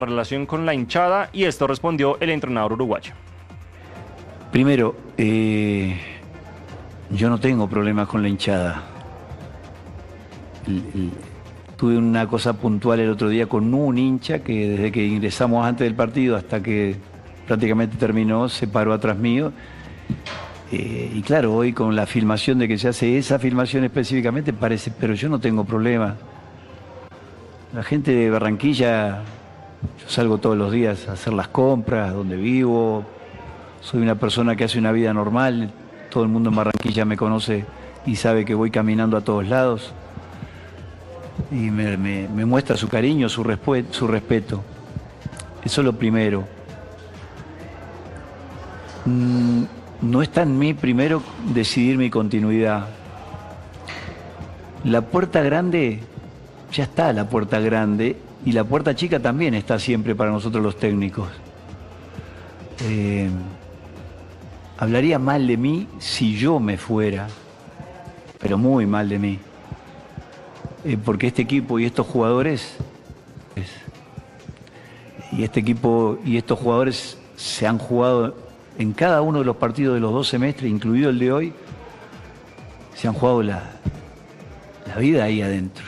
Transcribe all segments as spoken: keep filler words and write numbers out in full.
relación con la hinchada y esto respondió el entrenador uruguayo. Primero, eh, yo no tengo problemas con la hinchada. El, el, tuve una cosa puntual el otro día con un hincha que desde que ingresamos antes del partido hasta que prácticamente terminó se paró atrás mío. Eh, y claro, hoy con la filmación de que se hace esa filmación específicamente parece, pero yo no tengo problema. La gente de Barranquilla, yo salgo todos los días a hacer las compras, donde vivo, soy una persona que hace una vida normal, todo el mundo en Barranquilla me conoce y sabe que voy caminando a todos lados y me, me, me muestra su cariño, su, respe- su respeto. Eso es lo primero. Mm, no está en mí primero decidir mi continuidad. La puerta grande, ya está la puerta grande, y la puerta chica también está siempre para nosotros los técnicos. Eh, hablaría mal de mí si yo me fuera, pero muy mal de mí. Eh, porque este equipo y estos jugadores, es, y este equipo y estos jugadores se han jugado en cada uno de los partidos de los dos semestres, incluido el de hoy, se han jugado la, la vida ahí adentro.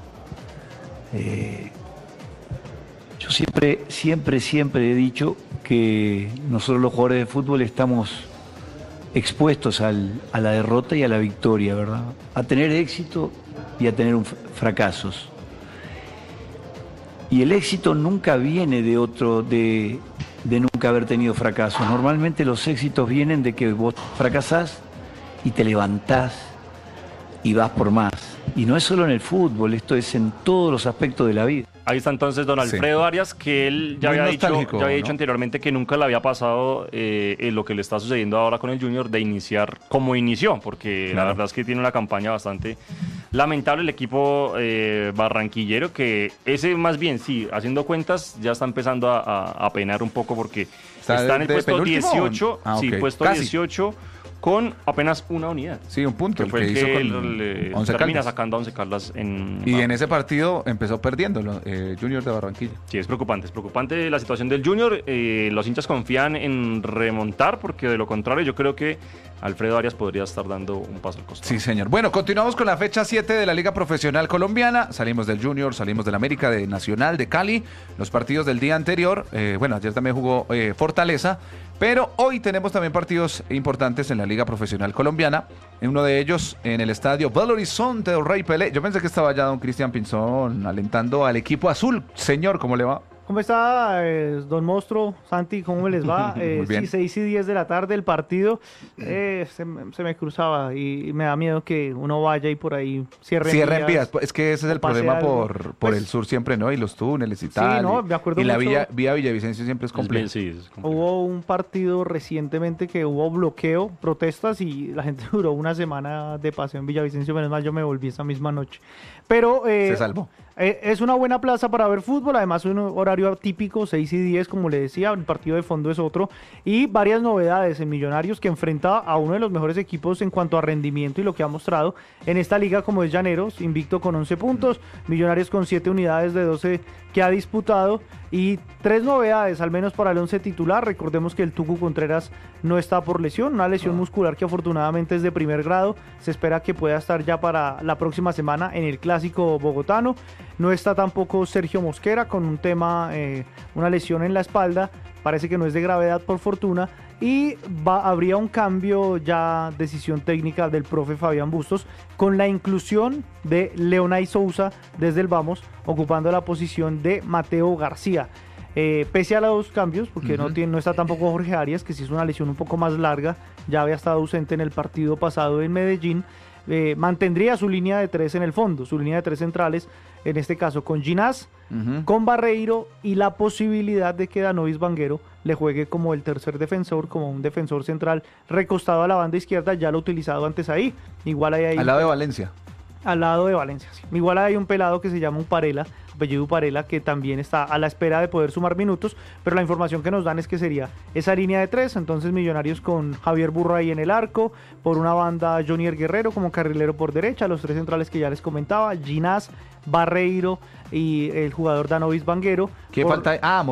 Eh, yo siempre, siempre, siempre he dicho que nosotros los jugadores de fútbol estamos expuestos al, a la derrota y a la victoria, ¿verdad? A tener éxito y a tener un, fracasos. Y el éxito nunca viene de otro, de, de nunca haber tenido fracasos. Normalmente los éxitos vienen de que vos fracasás y te levantás y vas por más. Y no es solo en el fútbol, esto es en todos los aspectos de la vida. Ahí está entonces don Alfredo Sí. Arias, que él ya Muy había dicho, nostálgico, ya había dicho ¿no? anteriormente que nunca le había pasado eh, eh, lo que le está sucediendo ahora con el Junior de iniciar como inició, porque Claro. la verdad es que tiene una campaña bastante lamentable el equipo eh, barranquillero, que ese más bien, sí, haciendo cuentas, ya está empezando a, a, a penar un poco porque ¿Está está en el de puesto penúltimo o- dieciocho, Ah, sí, ok. puesto Casi. dieciocho con apenas una unidad. Sí, un punto. Que fue el hizo que con él, eh, Once termina Caldas. sacando a Once Caldas en... Y en ese partido empezó perdiéndolo, eh, Junior de Barranquilla. Sí, es preocupante, es preocupante la situación del Junior. Eh, los hinchas confían en remontar, porque de lo contrario yo creo que Alfredo Arias podría estar dando un paso al costado. Sí, señor. Bueno, continuamos con la fecha siete de la Liga Profesional Colombiana. Salimos del Junior, salimos del América, de Nacional, de Cali. Los partidos del día anterior. Eh, bueno, ayer también jugó eh, Fortaleza. Pero hoy tenemos también partidos importantes en la Liga Profesional Colombiana. En uno de ellos, en el estadio Belo Horizonte del Rey Pelé. Yo pensé que estaba ya don Cristian Pinzón alentando al equipo azul. Señor, ¿cómo le va? ¿Cómo está, eh, don Monstruo? Santi, ¿cómo les va? Eh, Muy bien. sí, seis y diez de la tarde el partido. Eh, se, me- se me cruzaba y, y me da miedo que uno vaya y por ahí cierre Cierren vías. Es que ese es el pase problema algo. por, por Pues, el sur siempre, ¿no? Y los túneles y Sí, tal. no, y, me acuerdo y la mucho- vía, vía Villavicencio siempre es Es bien, compleja. sí, es complejo. Hubo un partido recientemente que hubo bloqueo, protestas y la gente duró una semana de paseo en Villavicencio. Menos mal yo me volví esa misma noche. Pero eh, Se salvó. eh, es una buena plaza para ver fútbol, además un horario atípico, seis y diez, como le decía, el partido de fondo es otro. Y varias novedades en Millonarios, que enfrenta a uno de los mejores equipos en cuanto a rendimiento y lo que ha mostrado en esta liga, como es Llaneros, invicto con once puntos, Millonarios con siete unidades de doce que ha disputado, y tres novedades, al menos para el once titular. Recordemos que el Tucu Contreras no está por lesión, una lesión muscular que afortunadamente es de primer grado. Se espera que pueda estar ya para la próxima semana en el clásico bogotano. No está tampoco Sergio Mosquera con un tema, eh, una lesión en la espalda. Parece que no es de gravedad, por fortuna. Y va, habría un cambio, ya decisión técnica del profe Fabián Bustos, con la inclusión de Leonay Sousa desde el Vamos, ocupando la posición de Mateo García. Eh, pese a los cambios, porque Ujú. no, tiene, no está tampoco Jorge Arias, que sí es una lesión un poco más larga, ya había estado ausente en el partido pasado en Medellín. Eh, mantendría su línea de tres en el fondo, su línea de tres centrales, en este caso con Ginás, Ujú. con Barreiro, y la posibilidad de que Danovis Vanguero le juegue como el tercer defensor, como un defensor central recostado a la banda izquierda, ya lo ha utilizado antes ahí. Igual hay ahí Al lado de Valencia. al lado de Valencia. Sí. Igual hay un pelado que se llama Uparela, apellido Varela, que también está a la espera de poder sumar minutos, pero la información que nos dan es que sería esa línea de tres, entonces Millonarios con Javier Burray en el arco, por una banda Jonier Guerrero como carrilero por derecha, los tres centrales que ya les comentaba, Ginás, Barreiro y el jugador Danovis Vanguero. ¿Qué por, falta? Ah,